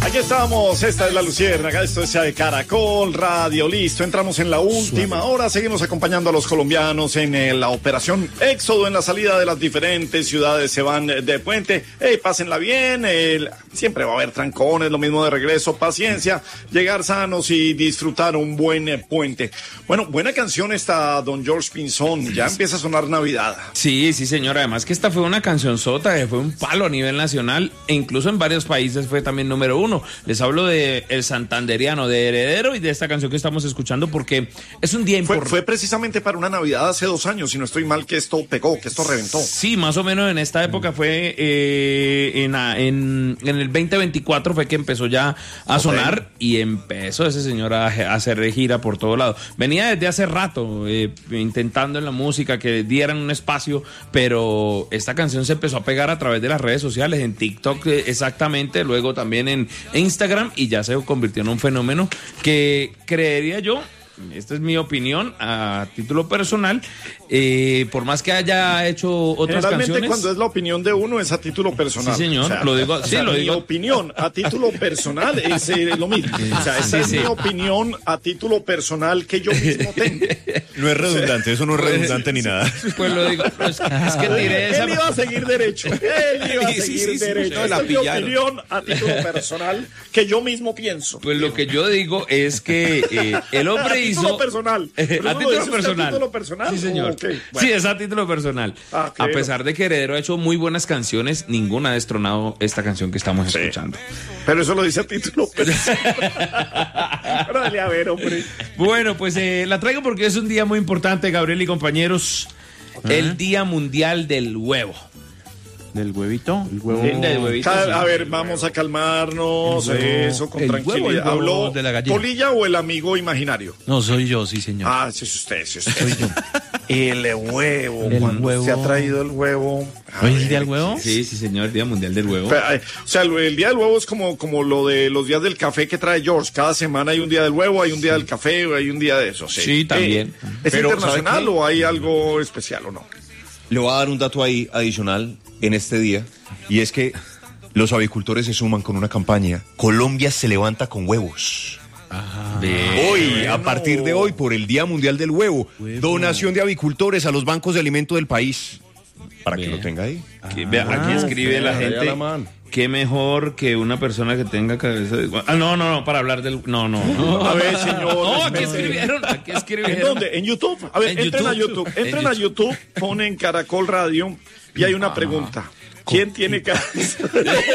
Aquí estamos, esta es La Luciérnaga, esto es de Caracol Radio, listo, entramos en la última hora, seguimos acompañando a los colombianos en la operación Éxodo, en la salida de las diferentes ciudades, se van de puente, pásenla bien, siempre va a haber trancones, lo mismo de regreso, paciencia, llegar sanos y disfrutar un buen puente. Bueno, buena canción esta, don George Pinzón, ya empieza a sonar Navidad. Sí, señor, además que esta fue una cancionzota, que fue un palo a nivel nacional, e incluso en varios países fue también número 1. Les hablo de El Santanderiano, de Heredero, y de esta canción que estamos escuchando porque es un día importante. Fue precisamente para una Navidad hace 2 años, si no estoy mal, que esto pegó, que esto reventó. Sí, más o menos en esta época fue en el 2024 fue que empezó ya a sonar y empezó ese señor a hacer gira por todo lado. Venía desde hace rato intentando en la música que dieran un espacio, pero esta canción se empezó a pegar a través de las redes sociales, en TikTok exactamente, luego también en Instagram, y ya se convirtió en un fenómeno que creería yo, esta es mi opinión a título personal, por más que haya hecho otras canciones. Generalmente cuando es la opinión de uno es a título personal. Sí, señor, o sea, lo digo. Sí, lo digo. Mi opinión a título personal es lo mismo. O sea, esa es mi opinión a título personal que yo mismo tengo. No es redundante, eso no es redundante ni nada. Pues lo digo, es que tiré esa. Él iba a seguir derecho. Él iba a seguir derecho. No, esa es mi opinión a título personal que yo mismo pienso. Pues lo que yo digo es que el hombre hizo. A título personal. A título personal. Sí, señor. Okay, bueno. Sí, es a título personal. A pesar de que Heredero ha hecho muy buenas canciones, ninguna ha destronado esta canción que estamos escuchando. Pero eso lo dice a título personal. Pero dale a ver, hombre. Bueno, pues la traigo porque es un día muy importante, Gabriel y compañeros. El Día Mundial del Huevo. ¿Del huevito? El huevo. Del huevito, sí. A ver, vamos a calmarnos, eso, con tranquilidad. ¿Habló de la gallina. Polilla o el amigo imaginario? No, soy yo, sí, señor. Ah, sí, es usted. Soy yo. El huevo. ¿Cuándo se ha traído el huevo? ¿Hoy es el día del huevo? Sí, Día Mundial del Huevo. Pero, o sea, el día del huevo es como lo de los días del café que trae George. Cada semana hay un día del huevo, hay un día del café, hay un día de eso. Sí, también. ¿Es internacional o hay algo especial o no? Le voy a dar un dato ahí adicional en este día, y es que los avicultores se suman con una campaña. Colombia se levanta con huevos. Hoy, a partir de hoy, por el Día Mundial del Huevo, donación de avicultores a los bancos de alimento del país. Para que lo tenga ahí. Aquí escribe la gente. Qué mejor que una persona que tenga cabeza de... No, para hablar del... No. A ver, señor. No, aquí escribieron. ¿En dónde? ¿En YouTube? A ver, entren a YouTube, ponen Caracol Radio y hay una pregunta. ¿Quién tiene cabeza?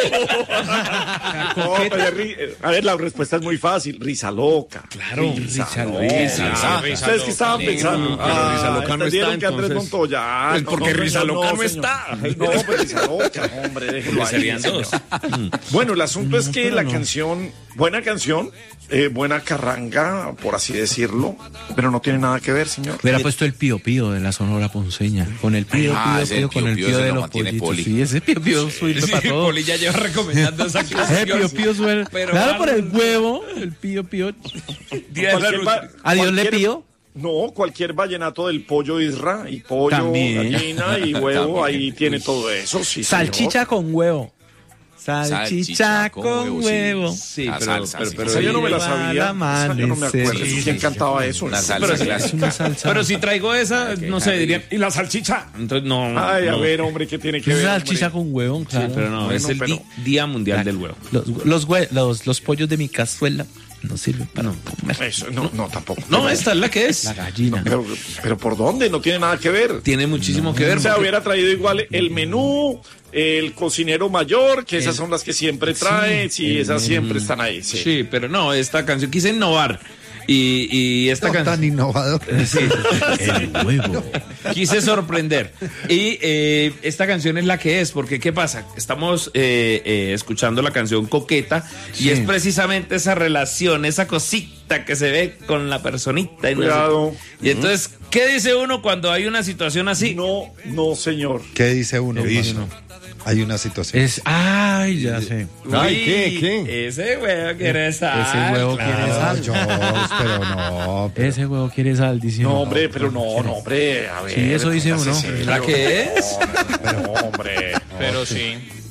A ver, la respuesta es muy fácil. Risa loca. Claro, Risa loca. ¿Ustedes qué estaban pensando? Risa loca no está, que Andrés Montoya. Pues porque Risa loca no está. No, pues Risa loca, hombre, déjelo ahí. Serían dos. Bueno, el asunto es que la canción, buena canción, buena carranga, por así decirlo, pero no tiene nada que ver, señor. Hubiera puesto el pío pío de la Sonora Ponceña, con el pío pío, con el pío de los pollitos. Sí, ese pío pío suena para todo. Poli ya lleva recomendando esa canción. Pío pío suena. Claro, por el huevo, el pío pío. Adiós le pío. No, cualquier vallenato del pollo Isra y pollo, también. Gallina y huevo, ahí tiene todo eso, sí. Salchicha con huevo. Salchicha con huevo. Sí, pero esa yo no me la sabía. Esa yo no me acuerdo. ¿Quién cantaba eso? Una salsa clásica. Pero si traigo esa, no sé, dirían, ¿y la salchicha? Entonces, no. Ay, a ver, hombre, ¿qué tiene que ver? Salchicha con huevo, claro. Sí, pero no, es el Día Mundial del Huevo. Los pollos de mi cazuela no sirven para comer. Eso, no, tampoco. No, esta es la que es. La gallina. Pero ¿por dónde? No tiene nada que ver. Tiene muchísimo que ver. O sea, hubiera traído igual el menú, el cocinero mayor, que esas son las que siempre trae, sí, esas siempre están ahí. Sí, pero no, esta canción quise innovar. Y esta canción tan innovador. Sí. El huevo. Quise sorprender. Y esta canción es la que es, porque ¿qué pasa? Estamos escuchando la canción Coqueta, y es precisamente esa relación, esa cosita que se ve con la personita. Cuidado. Y entonces, ¿qué dice uno cuando hay una situación así? No, señor. ¿Qué dice uno? ¿Qué dice? Hay una situación. Ay, ya sé. Ay, ¿qué? Ese huevo quiere sal. Ese huevo quiere sal. Pero no. Ese huevo quiere sal, dice uno. No, hombre, pero no, hombre. A ver. Sí, eso dice uno. ¿La que es? Pero, hombre. Pero sí.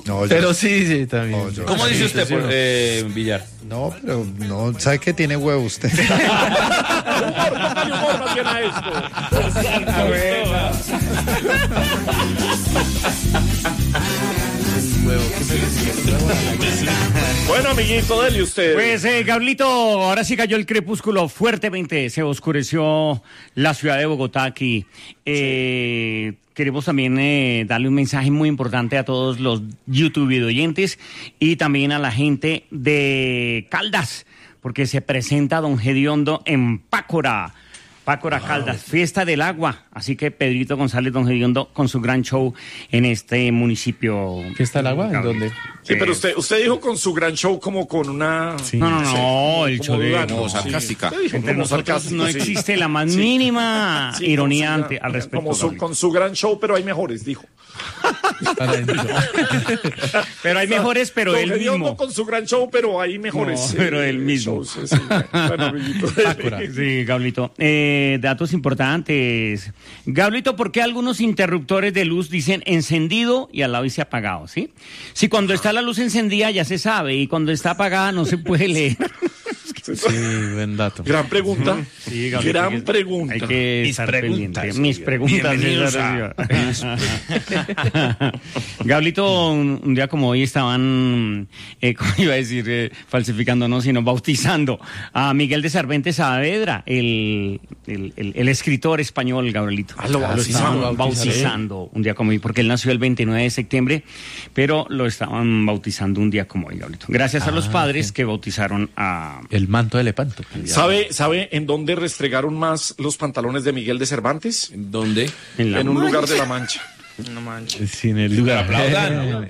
No, pero sí, también. No, ¿Cómo dice usted, Villar? No, pero no, ¿sabe que tiene huevo usted? humor más bien a esto. Bueno, amiguito, dele usted. Pues, Gablito, ahora sí cayó el crepúsculo fuertemente. Se oscureció la ciudad de Bogotá aquí. Queremos también darle un mensaje muy importante a todos los YouTube oyentes y también a la gente de Caldas, porque se presenta Don Gediondo en Pácora, Caldas, Fiesta del Agua. Así que Pedrito González, Don Gediondo, con su gran show en este municipio. ¿Fiesta del Agua? ¿En dónde? Sí, pero usted dijo con su gran show como con una... Sí. No, el show de... No, sarcástica. Entre nosotros no existe la más mínima ironía al respecto. Con su gran show, pero hay mejores, dijo. Pero hay mejores, pero Don él Gediondo mismo. con su gran show, pero hay mejores. No, pero él mismo. Shows, sí. Bueno, amiguito. Sí, Gablito. Datos importantes. Gablito, ¿por qué algunos interruptores de luz dicen encendido y al lado dice apagado? ¿Sí? Si cuando está la luz encendida ya se sabe y cuando está apagada no se puede leer. Sí, buen dato. Gran pregunta. Sí, Gablito, Gran pregunta. Hay que Mis estar preguntas, pendiente. Mis preguntas. Bienvenidos Gablito, un día como hoy estaban, ¿cómo iba a decir? Falsificando, no, sino bautizando a Miguel de Cervantes Saavedra, el escritor español, Gabrielito. Lo estaban bautizando un día como hoy, porque él nació el 29 de septiembre, pero lo estaban bautizando un día como hoy, Gabrielito. Gracias a los padres que bautizaron a... El manto de Lepanto. ¿Sabe en dónde restregaron más los pantalones de Miguel de Cervantes? ¿En dónde? En un lugar de La Mancha. No manches. Sí, en el lugar. Aplaudan.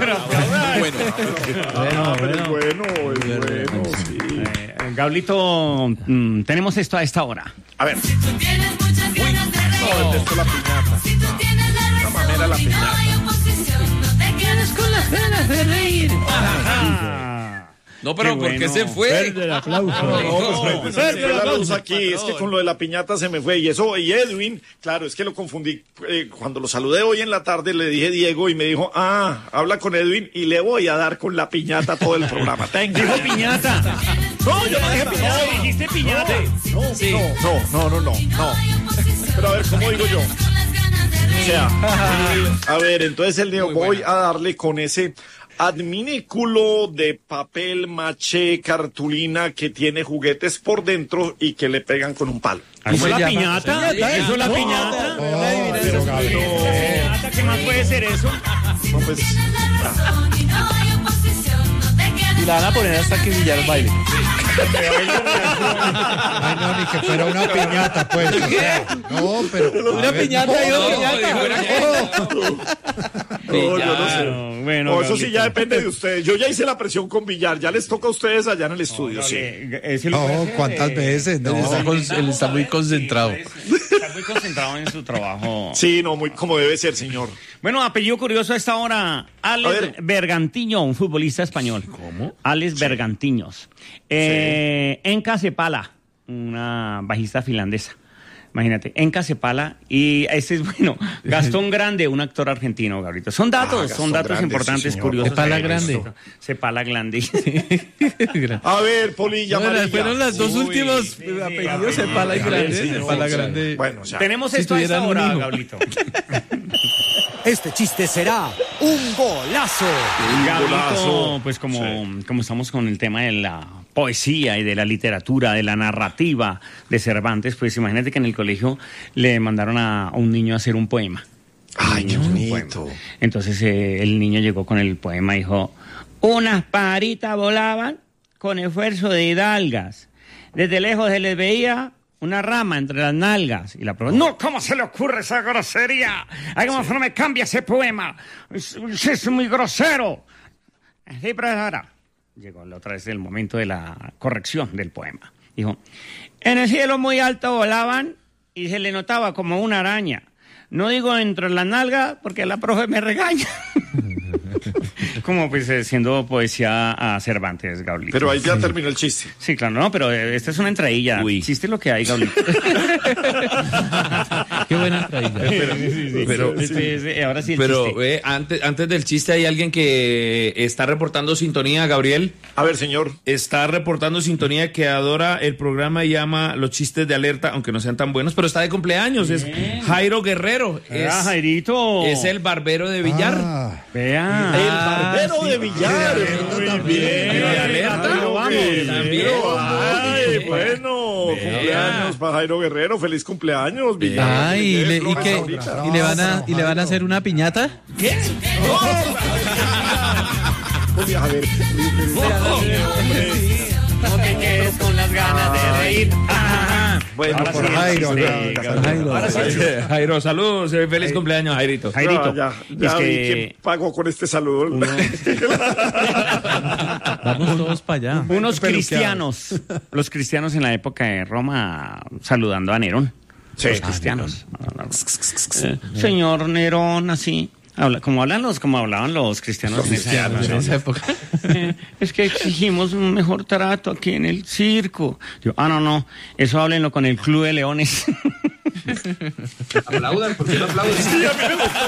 Bueno, sí. Gablito, tenemos esto a esta hora. A ver. Si tú tienes muchas ganas de reír, Detesto la piñata. si tú tienes la manera la razón y no piñata. hay oposición, no te quedes con las ganas de reír. No, pero Qué ¿por qué bueno. se fue? El aplauso. La luz aquí, es que con lo de la piñata se me fue. Y Edwin, claro, es que lo confundí. Cuando lo saludé hoy en la tarde, le dije Diego y me dijo, habla con Edwin y le voy a dar con la piñata todo el programa. Dijo piñata. No, yo no dije piñata. No, dijiste piñata. No. Pero a ver, ¿cómo digo yo? O sea, a ver, entonces él dijo, voy a darle con ese adminículo de papel maché, cartulina que tiene juguetes por dentro y que le pegan con un palo. ¿Eso es la piñata? ¿Eso es la piñata? Pero Gabriel, ¿Piñata? ¿Qué más puede ser eso? No, pues, Y la van a poner hasta que Villar baile. ay, no, ni que fuera una piñata, pues. O sea, no, pero. Una piñata y una piñata. no, yo no sé. Bueno, No, eso sí Gablito. ya depende de ustedes. Yo ya hice la presión con Villar, ya les toca a ustedes allá en el estudio, sí. No, ¿cuántas veces? No. Él está muy concentrado. Está muy concentrado en su trabajo. Sí, no, muy como debe ser, señor. Bueno, apellido curioso a esta hora. A Alex ver. Bergantiño, un futbolista español. ¿Cómo? Alex Bergantiños. Enka Cepala, una bajista finlandesa. Imagínate, Enka Cepala y ese es bueno, Gastón Grande, un actor argentino, Gabrielito. Son datos Gastón datos Grande, importantes, sí, señor. curiosos. Cepala Grande. Cepala Grande. A ver, Polilla, María. Fueron las dos últimos apellidos, Cepala y Grande. señor, Cepala sí. Grande. Bueno, ya. Tenemos Si esto a esta tuvieran un hora, hijo. Gablito. Este chiste será un golazo. Gablito, pues como estamos con el tema de la poesía y de la literatura, de la narrativa de Cervantes, pues imagínate que en el colegio le mandaron a un niño a hacer un poema. Ay, qué bonito. Entonces el niño llegó con el poema y dijo, unas pajaritas volaban con esfuerzo de hidalgas. Desde lejos se les veía una rama entre las nalgas. Y la profesora, no, ¿cómo se le ocurre esa grosería? Ay, ¿cómo no me cambia ese poema? Es muy grosero. Sí, profesora. Llegó otra vez el momento de la corrección del poema. Dijo, en el cielo muy alto volaban y se le notaba como una araña. No digo entre las nalgas porque la profe me regaña. Como pues siendo poesía a Cervantes, Gaulito. Pero ahí ya terminó el chiste. Sí, claro, no, pero esta es una entradilla. Uy. Chiste es lo que hay, Gaulito. Qué buena entradilla. Pero, ahora sí el pero chiste. antes del chiste hay alguien que está reportando sintonía, Gabriel. A ver, señor. Está reportando sintonía que adora el programa y ama los chistes de alerta, aunque no sean tan buenos, pero está de cumpleaños. Es Jairo Guerrero. Jairito. Es el barbero de Villar. Vea. El barbero de Villar. Muy bien. De alerta. También. Ay, bueno. Cumpleaños para Jairo Guerrero. Feliz cumpleaños, Villar. Ay, ¿y Flores qué? ahorita. ¿Y le van a hacer una piñata? ¿Qué? A ver. No te quedes con las ganas de reír. Bueno, Ahora por sí, Jairo. Jairo. Ahora sí. Jairo, saludos. Feliz cumpleaños, Jairito. Jairito. Ya es vi que quién pagó con este saludo. Vamos todos para allá. unos cristianos, los cristianos en la época de Roma saludando a Nerón. Los cristianos. Señor Nerón, así. Como hablaban los cristianos en esa época. Es que exigimos un mejor trato aquí en el circo. Yo, no, eso háblenlo con el Club de Leones. Aplaudan, ¿por qué no aplauden? Sí, a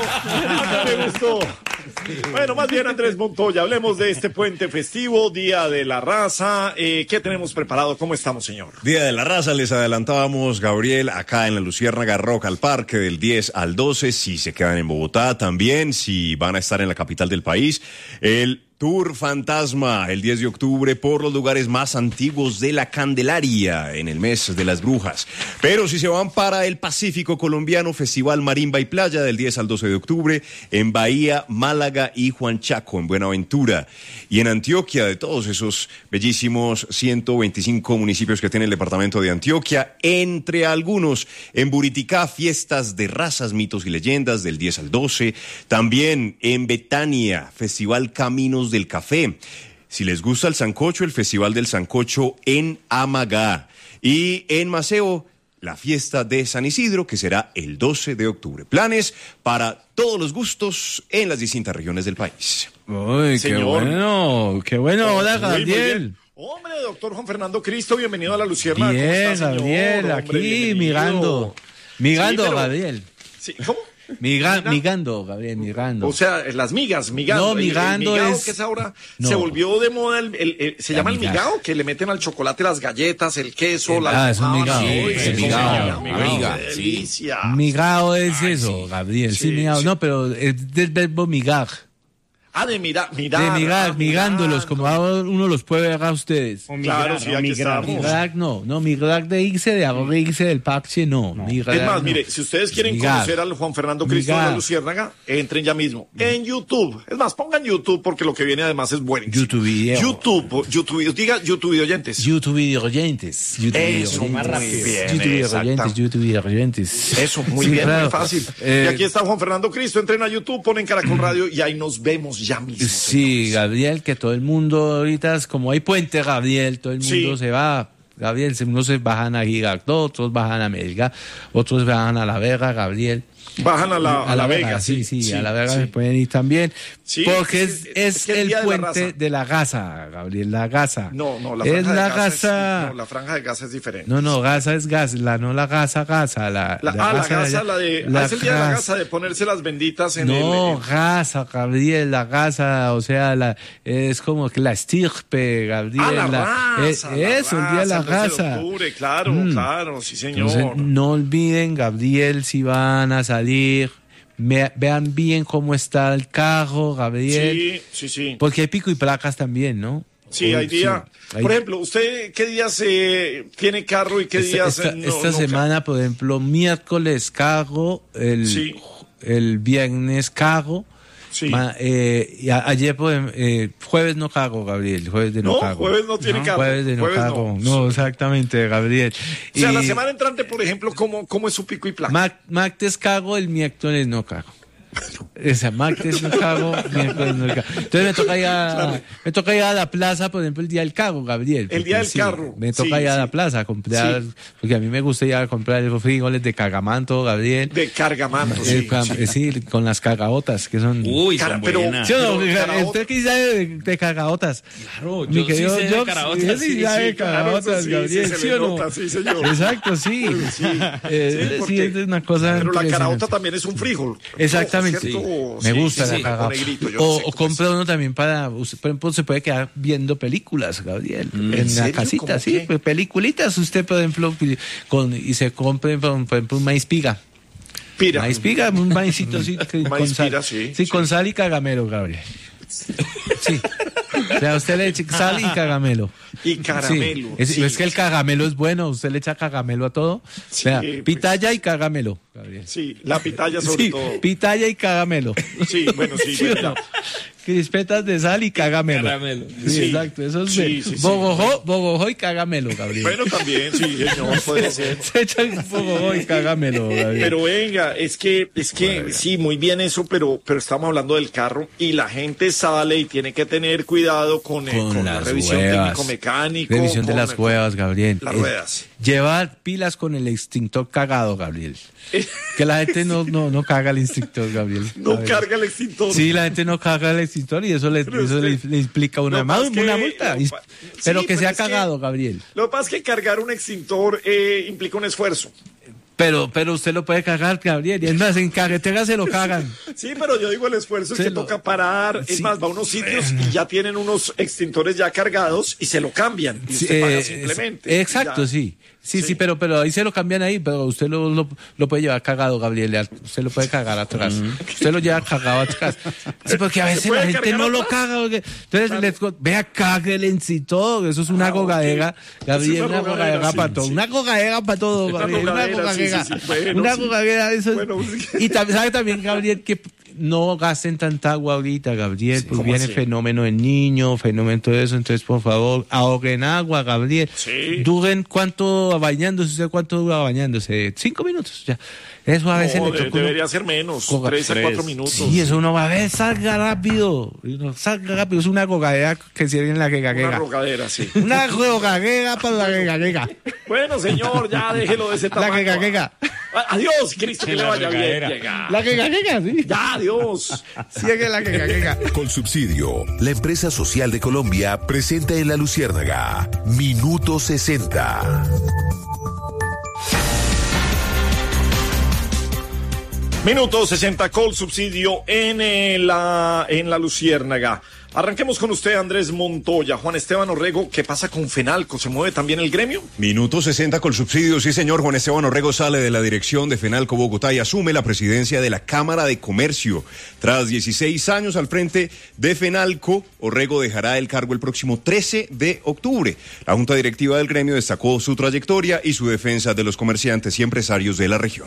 mí me gustó. Bueno, más bien Andrés Montoya, hablemos de este puente festivo, Día de la Raza. ¿Qué tenemos preparado? ¿Cómo estamos, señor? Día de la Raza, les adelantábamos, Gabriel, acá en la Luciérnaga Rock al Parque del 10 al 12, si se quedan en Bogotá también, si van a estar en la capital del país. El Tour Fantasma, el 10 de octubre, por los lugares más antiguos de la Candelaria, en el mes de las brujas. Pero si se van para el Pacífico colombiano, Festival Marimba y Playa, del 10 al 12 de octubre, en Bahía, Málaga y Juanchaco, en Buenaventura. Y en Antioquia, de todos esos bellísimos 125 municipios que tiene el departamento de Antioquia, entre algunos, en Buriticá, fiestas de razas, mitos y leyendas, del 10 al 12. También en Betania, Festival Caminos del Café. Si les gusta el sancocho, el Festival del Sancocho en Amagá. Y en Maceo, la fiesta de San Isidro, que será el 12 de octubre. Planes para todos los gustos en las distintas regiones del país. Uy, Señor. qué bueno. Hola, Muy Gabriel. bien. Hombre, doctor Juan Fernando Cristo, bienvenido a la Luciérnaga. ¿Cómo Bien, está, señor? Gabriel, Hombre, aquí bienvenido. migando, Sí, pero- Gabriel. Sí, ¿cómo? Migando, Gabriel, migando. O sea, las migas, migando. No, migando el migado es- que es ahora, No. se volvió de moda, se La llama el miga. migado, que le meten al chocolate las galletas, el queso, la es un migao. Uy, Sí, sí, migao. señor, Amiga, qué sí. delicia. Migao es Ay, eso, sí. Gabriel. Sí, Sí, migao. sí. No, pero es del verbo migar. De mirar. De migar, migándolos, como uno los puede ver a ustedes. Claro, sí, aquí estamos. Migrar no, migrar de irse, de ahora irse del parche, no. Migrar, Es más, no. mire, si ustedes quieren Migar. conocer al Juan Fernando Cristo de la Migar. Luciérnaga, entren ya mismo en YouTube. Es más, pongan YouTube porque lo que viene además es buenísimo. YouTube video. YouTube, diga YouTube video oyentes. YouTube video oyentes. Eso, más rápido. Bien, YouTube video exacto. oyentes, YouTube video oyentes. Eso, muy Sí, bien, claro. muy fácil. Y aquí está Juan Fernando Cristo, entren a YouTube, ponen Caracol Radio y ahí nos vemos ya mismo. Sí, Gabriel, que todo el mundo ahorita es como hay puente, Gabriel, todo el mundo Sí. se va. Gabriel, unos se bajan a Girardot, otros bajan a Melga, otros bajan a La Vega, Gabriel. Bajan a la Vega, sí, a La Vega se pueden ir también. Sí, porque es es que el el Día de la puente Raza. de la Gaza, Gabriel, la Gaza. No, la es franja la de Gaza. Gaza. No, la franja de Gaza es diferente. No, Gaza es Gaza, no la Gaza. La La Gaza Gaza, la de. es el día de la Gaza. Gaza de ponerse las benditas en No, Gaza, Gabriel, la Gaza, o sea, es como que la estirpe, Gabriel. la raza. Eso, el día de la el 12 de Gaza. octubre, claro, claro, sí, señor. Entonces, no olviden, Gabriel, si van a salir, vean bien cómo está el carro, Gabriel. Sí. Porque hay pico y placas también, ¿no? Sí, hay día. hay- Por ejemplo, ¿usted qué días tiene carro y qué días esta semana, por ejemplo, miércoles carro, Sí. el viernes carro. Sí. Y ayer, jueves no cago, Gabriel. Jueves de no cago. jueves no tiene carro. Jueves de no Jueves cago. no. No, exactamente, Gabriel. O sea, Y la semana entrante, por ejemplo, ¿cómo es su pico y placa? martes cago, el miércoles no cago. Esa martes no cago, miércoles no cago. Entonces me toca ir a la plaza, por ejemplo, el día del carro, Gabriel. El día del carro. Me toca ir a la plaza a comprar, porque a mí me gusta ir a comprar los frijoles de cargamanto, Gabriel. De cargamanto, sí, con las cagaotas, que son... Uy, son buenas. ¿Sí o no? ¿Usted qué sabe de cagaotas? Claro, yo sí sé de caraotas. Yo sí sé de cagaotas, Gabriel, ¿sí o no? Sí, señor. Exacto, sí. Sí, es una cosa... Pero la caraota también es un frijol. Exactamente. Me gusta la cagada. O compra uno también para, por ejemplo, se puede quedar viendo películas, Gabriel, en la casita, sí, pues, peliculitas, usted por ejemplo, y se compre, por ejemplo, un maíz piga. Maíz piga, un maízito así, con sal. Sí, con sal y cagamelo, Gabriel. Sí. O sea, usted le echa sal y cagamelo. Y caramelo. Sí, es que el cagamelo es bueno, usted le echa cagamelo a todo. Sí, o sea, pitaya y cagamelo, Gabriel. Sí, la pitaya sobre todo. Pitaya y cagamelo. Sí, bueno, sí, verdad. Crispetas de sal y cagamelo. Sí, exacto. Eso es bogojó y cagamelo, Gabriel. Bueno, también, sí, señor, puede ser. Se echan bogojó y cagamelo, Gabriel. Pero venga, es que sí, muy bien eso, pero estamos hablando del carro y la gente sale y tiene que tener cuidado con la revisión técnico-mecánico. Revisión de las huevas, Gabriel. Las ruedas. Llevar pilas con el extintor cagado, Gabriel. Que la gente no caga el extintor, Gabriel. No carga el extintor. Sí, la gente no carga el extintor y eso le implica una multa. Pero que sea cagado, Gabriel. Lo que pasa es que cargar un extintor implica un esfuerzo. Pero usted lo puede cagar, Gabriel. Y es más, en carretera se lo cagan. Sí, pero yo digo el esfuerzo es que toca parar. Es más, va a unos sitios y ya tienen unos extintores ya cargados y se lo cambian. Y usted paga simplemente. Exacto, sí. Sí, pero ahí se lo cambian ahí, pero usted lo puede llevar cagado, Gabriel. Usted lo puede cagar atrás. Usted lo lleva cagado atrás. Sí, porque a veces la gente no lo caga. Entonces, vea, cague el extintor. Eso es una gogadera, Gabriel. Una gogadera para todo. Una gogadera para todo, Gabriel. Una gogadera. Una gogadera, eso. Y sabe también, Gabriel, que no gasten tanta agua ahorita, Gabriel, pues viene el fenómeno del niño, fenómeno todo eso, entonces por favor, ahorren agua, Gabriel. Duren ¿cuánto bañándose? ¿Cuánto dura bañándose? 5 minutos, ya. Eso a veces debería ser menos, 3 a 4 minutos. Sí, eso uno va a ver, salga rápido, es una gogadera que se viene en la regadera. Una rogadera, sí. Una regadera para la regadera. Bueno, señor, ya déjelo de ese tamaño. La regadera. Adiós, Cristo, que le vaya bien. La regadera, sí. Ya, adiós. Sigue la regadera. Con Subsidio, la empresa social de Colombia presenta en La Luciérnaga, Minuto 60. Minuto 60 con Subsidio en la Luciérnaga. Arranquemos con usted, Andrés Montoya. Juan Esteban Orrego, ¿qué pasa con Fenalco? ¿Se mueve también el gremio? Minuto 60 con Subsidio, sí señor. Juan Esteban Orrego sale de la dirección de Fenalco Bogotá y asume la presidencia de la Cámara de Comercio. Tras 16 años al frente de Fenalco, Orrego dejará el cargo el próximo 13 de octubre. La Junta Directiva del gremio destacó su trayectoria y su defensa de los comerciantes y empresarios de la región.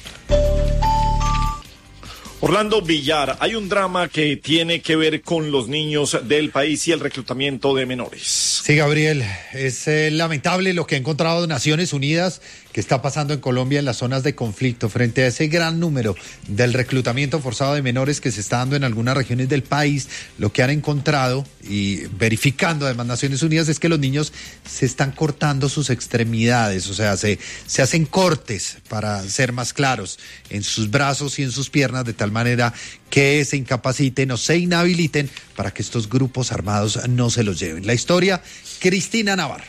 Orlando Villar, hay un drama que tiene que ver con los niños del país y el reclutamiento de menores. Sí, Gabriel, es lamentable lo que ha encontrado Naciones Unidas que está pasando en Colombia en las zonas de conflicto frente a ese gran número del reclutamiento forzado de menores que se está dando en algunas regiones del país. Lo que han encontrado y verificando además Naciones Unidas es que los niños se están cortando sus extremidades, o sea, se hacen cortes, para ser más claros, en sus brazos y en sus piernas de tal manera que se incapaciten o se inhabiliten para que estos grupos armados no se los lleven. La historia, Cristina Navarro.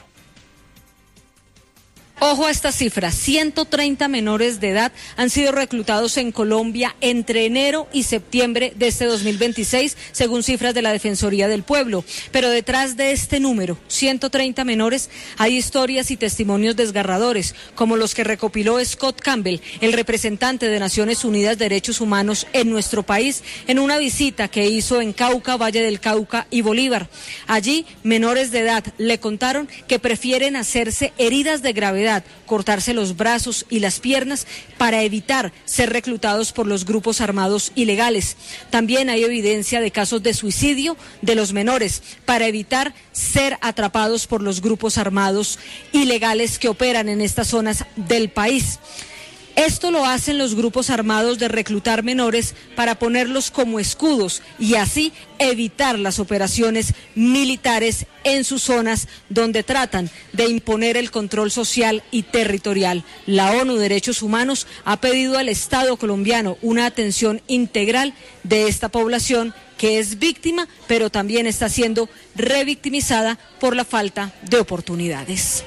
Ojo a esta cifra, 130 menores de edad han sido reclutados en Colombia entre enero y septiembre de este 2026, según cifras de la Defensoría del Pueblo. Pero detrás de este número, 130 menores, hay historias y testimonios desgarradores, como los que recopiló Scott Campbell, el representante de Naciones Unidas Derechos Humanos en nuestro país, en una visita que hizo en Cauca, Valle del Cauca y Bolívar. Allí, menores de edad le contaron que prefieren hacerse heridas de gravedad, cortarse los brazos y las piernas para evitar ser reclutados por los grupos armados ilegales. También hay evidencia de casos de suicidio de los menores para evitar ser atrapados por los grupos armados ilegales que operan en estas zonas del país. Esto lo hacen los grupos armados de reclutar menores para ponerlos como escudos y así evitar las operaciones militares en sus zonas donde tratan de imponer el control social y territorial. La ONU Derechos Humanos ha pedido al Estado colombiano una atención integral de esta población que es víctima, pero también está siendo revictimizada por la falta de oportunidades.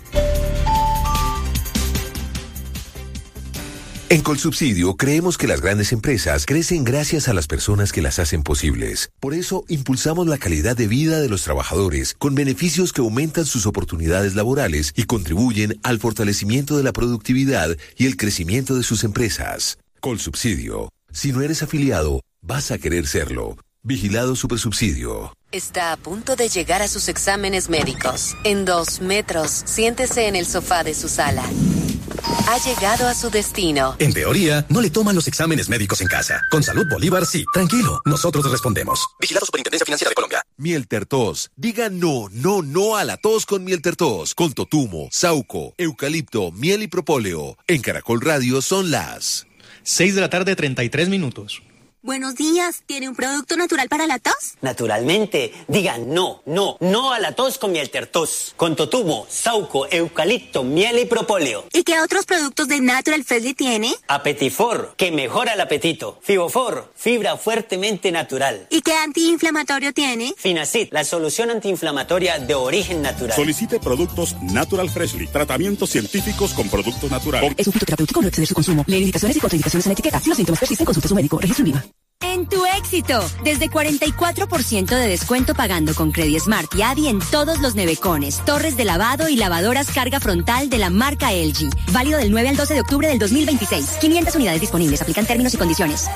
En Colsubsidio creemos que las grandes empresas crecen gracias a las personas que las hacen posibles. Por eso impulsamos la calidad de vida de los trabajadores con beneficios que aumentan sus oportunidades laborales y contribuyen al fortalecimiento de la productividad y el crecimiento de sus empresas. Colsubsidio. Si no eres afiliado, vas a querer serlo. Vigilado Supersubsidio. Está a punto de llegar a sus exámenes médicos. En 2 metros, siéntese en el sofá de su sala. Ha llegado a su destino. En teoría, no le toman los exámenes médicos en casa. Con Salud Bolívar, sí. Tranquilo, nosotros respondemos. Vigilado Superintendencia Financiera de Colombia. Miel Tertos. Diga no a la tos con Miel Tertos. Con totumo, sauco, eucalipto, miel y propóleo. En Caracol Radio son las 6:33 p.m. Buenos días, ¿tiene un producto natural para la tos? Naturalmente, diga no a la tos con Miel Tertos. Con totumo, sauco, eucalipto, miel y propóleo. ¿Y qué otros productos de Natural Freshly tiene? Apetifor, que mejora el apetito. Fibofor, fibra fuertemente natural. ¿Y qué antiinflamatorio tiene? Finacid, la solución antiinflamatoria de origen natural. Solicite productos Natural Freshly, tratamientos científicos con productos naturales. Es un fitoterapéutico, no exceder su consumo. Lee indicaciones y contraindicaciones en la etiqueta. Si los síntomas persisten, consulte a su médico. Registro INVIMA. En tu éxito, desde 44% de descuento pagando con CrediSmart y Adi en todos los nevecones, torres de lavado y lavadoras carga frontal de la marca LG. Válido del 9 al 12 de octubre del 2026. 500 unidades disponibles. Aplican términos y condiciones.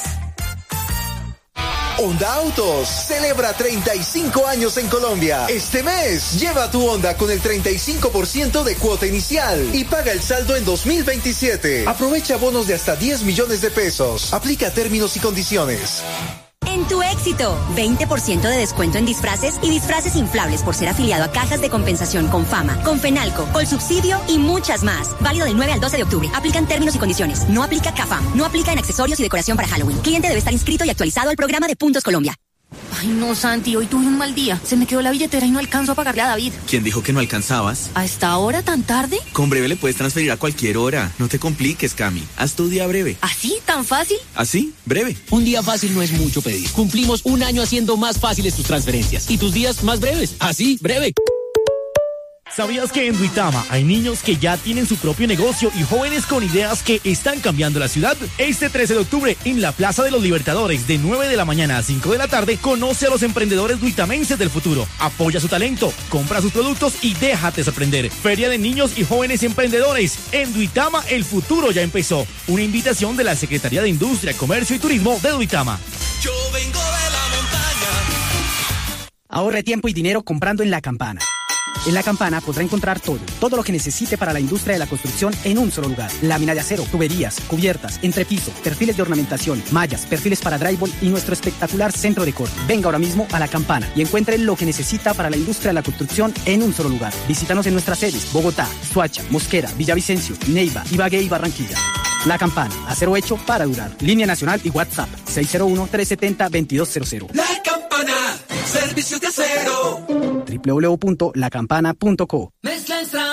Honda Autos celebra 35 años en Colombia. Este mes, lleva tu Honda con el 35% de cuota inicial y paga el saldo en 2027. Aprovecha bonos de hasta 10 millones de pesos. Aplica términos y condiciones. En tu éxito, 20% de descuento en disfraces y disfraces inflables por ser afiliado a cajas de compensación con Fama, con Fenalco, Colsubsidio y muchas más. Válido del 9 al 12 de octubre. Aplican términos y condiciones. No aplica CAFAM. No aplica en accesorios y decoración para Halloween. Cliente debe estar inscrito y actualizado al programa de Puntos Colombia. Ay, no, Santi, hoy tuve un mal día. Se me quedó la billetera y no alcanzo a pagarle a David. ¿Quién dijo que no alcanzabas? ¿A esta hora tan tarde? Con Breve le puedes transferir a cualquier hora. No te compliques, Cami. Haz tu día breve. ¿Así? ¿Tan fácil? ¿Así? Breve. Un día fácil no es mucho pedir. Cumplimos un año haciendo más fáciles tus transferencias y tus días más breves. Así, breve. ¿Sabías que en Duitama hay niños que ya tienen su propio negocio y jóvenes con ideas que están cambiando la ciudad? Este 13 de octubre, en la Plaza de los Libertadores, de 9 de la mañana a 5 de la tarde, conoce a los emprendedores duitamenses del futuro. Apoya su talento, compra sus productos y déjate sorprender. Feria de Niños y Jóvenes Emprendedores. En Duitama, el futuro ya empezó. Una invitación de la Secretaría de Industria, Comercio y Turismo de Duitama. Yo vengo de la montaña. Ahorre tiempo y dinero comprando en La Campana. En La Campana podrá encontrar todo lo que necesite para la industria de la construcción en un solo lugar. Lámina de acero, tuberías, cubiertas, entrepiso, perfiles de ornamentación, mallas, perfiles para drywall y nuestro espectacular centro de corte. Venga ahora mismo a La Campana y encuentre lo que necesita para la industria de la construcción en un solo lugar. Visítanos en nuestras sedes: Bogotá, Soacha, Mosquera, Villavicencio, Neiva, Ibagué y Barranquilla. La Campana, acero hecho para durar. Línea nacional y WhatsApp 601-370-2200. La Campana, servicios de acero. www.lacampana.co. Mezcla extra